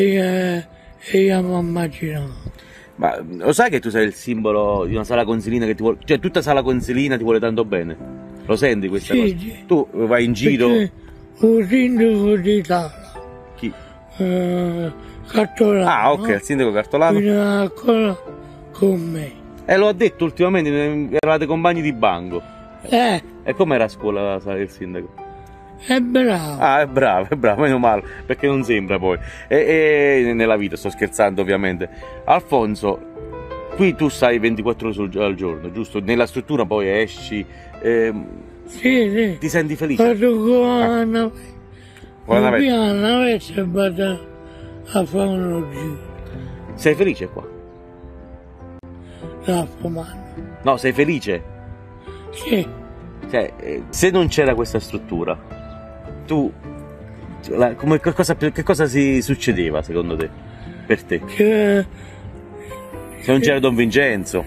E io mi immagino. Ma lo sai che tu sei il simbolo di una sala consilina che ti vuole... Cioè tutta sala consilina ti vuole tanto bene? Lo senti questa cosa? Sì. Tu vai in giro... Perché un sindaco di sala. Chi? Cartolano. Ah, ok, il sindaco Cartolano. Viene ancora con me. Lo ha detto ultimamente, eravate compagni di banco. E com'era a scuola il sindaco? È bravo. Ah, è bravo, meno male, perché non sembra poi. E nella vita, sto scherzando ovviamente. Alfonso, qui tu stai 24 ore al giorno, giusto? Nella struttura poi esci, Sì. ti senti felice? Vado con Con la navetta. la navetta e vado a fare uno giro. Sei felice qua? Raccomando. No, sei felice? Sì. Cioè, se non c'era questa struttura, tu... che cosa si succedeva secondo te? Per te? Che Se non c'era Don Vincenzo?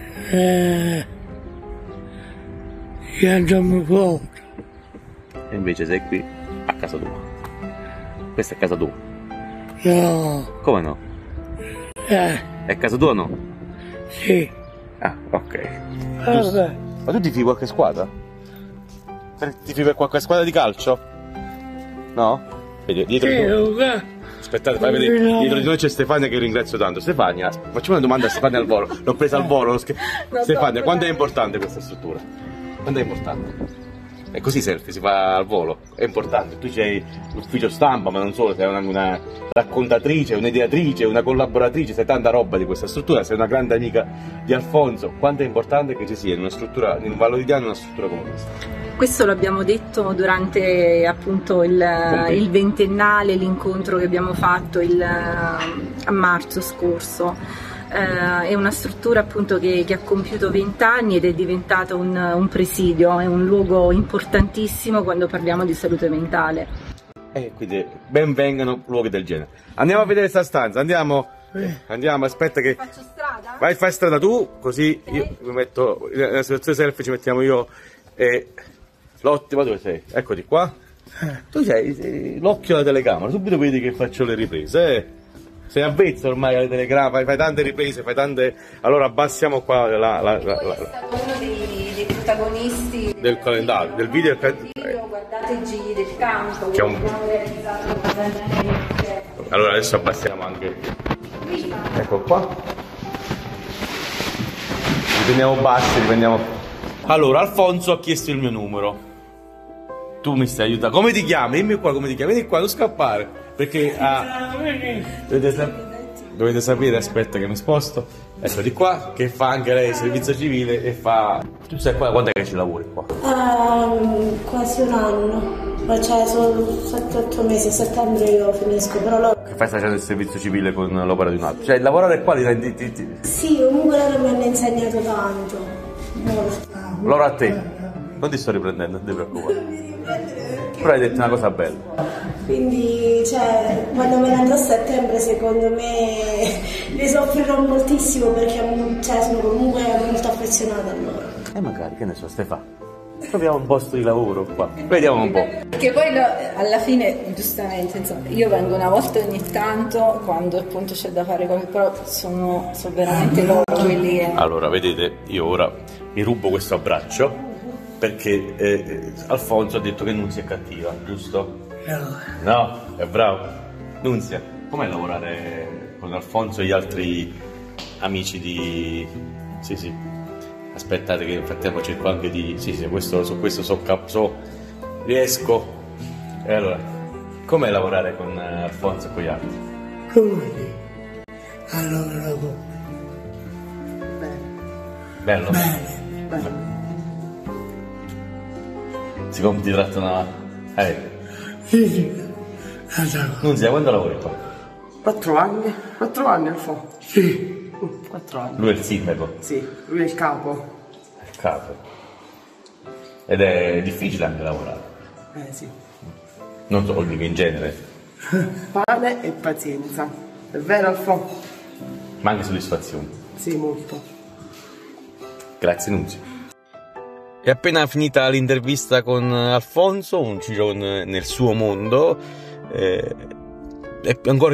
io andiamo fuori. E invece sei qui, a casa tua. Questa è casa tua. No. Come no? È casa tua o no? Sì. Ah, ok. Vabbè. Ma tu tifi qualche squadra? Tifi per qualche squadra di calcio? No? Vedi, dietro di noi. Aspettate, fai vedere. Dietro di noi c'è Stefania che ringrazio tanto. Stefania, facciamo una domanda a Stefania al volo. L'ho presa al volo. Stefania, quanto è importante questa struttura? Quanto è importante? È così selfie, si fa al volo, è importante. Tu c'hai l'ufficio stampa, ma non solo, sei una raccontatrice, un'ideatrice, una collaboratrice, sai tanta roba di questa struttura, sei una grande amica di Alfonso. Quanto è importante che ci sia in una struttura, in un Valoridiano, una struttura come questa? Questo l'abbiamo detto durante appunto il ventennale, l'incontro che abbiamo fatto a marzo scorso. È una struttura appunto che ha compiuto 20 anni ed è diventata un presidio, è un luogo importantissimo quando parliamo di salute mentale. Quindi ben vengano luoghi del genere. Andiamo a vedere questa stanza, andiamo, aspetta che... Faccio strada? Vai, fai strada tu, così io mi metto, nella situazione selfie ci mettiamo io e l'ottimo, dove sei? Eccoti qua. Tu sei l'occhio alla telecamera, subito vedi che faccio le riprese, Sei avvezzo ormai alle telecamere, fai tante riprese, fai tante... Allora abbassiamo qua È stato uno dei protagonisti del calendario, del video. Guardate i giri del campo che abbiamo realizzato contemporaneamente. Allora adesso abbassiamo anche. Ecco qua. Riprendiamo bassi, riprendiamo. Allora, Alfonso ha chiesto il mio numero. Tu mi stai aiutando. Come ti chiami? Dimmi qua come ti chiami. Vieni qua, non scappare. Perché dovete sapere, aspetta che mi sposto. Ecco di qua, che fa anche lei servizio civile e fa. Tu sai qua quando è che ci lavori qua? Quasi un anno. Cioè sono 7-8 mesi, a settembre io finisco, però Che fai facendo il servizio civile con l'opera di un altro? Cioè lavorare qua ti... Sì, comunque loro mi hanno insegnato tanto. Molto. Loro a te? Non ti sto riprendendo, non ti preoccupare. Però hai detto una cosa bella. Quindi, cioè, quando me ne andrò a settembre, secondo me ne soffrirò moltissimo perché sono comunque molto affezionata a loro. E magari, che ne so, Stefano, troviamo un posto di lavoro qua. Vediamo un po'. Perché poi alla fine, giustamente, insomma, io vengo una volta ogni tanto quando appunto c'è da fare cose, però sono veramente loro quelli che... Allora, vedete, io ora mi rubo questo abbraccio perché Alfonso ha detto che Nunzia è cattiva, giusto? No, è bravo. Nunzia, com'è lavorare con Alfonso e gli altri amici di... Sì. Aspettate che nel frattempo cerco anche di... Sì, su questo so riesco. E allora, com'è lavorare con Alfonso e con gli altri? Come? Allora, Bello? bene. Siccome ti trattano... Sì. Nunzia, quando lavori qua? 4 anni? 4 anni Alfonso? Sì. 4 anni. Lui è il sindaco? Sì, lui è il capo. Il capo. Ed è difficile anche lavorare. Sì. Non solo dico in genere. Pane e pazienza. È vero Alfonso? Ma anche soddisfazione. Sì, molto. Grazie Nunzia. È appena finita l'intervista con Alfonso, un Ciron nel suo mondo. È ancora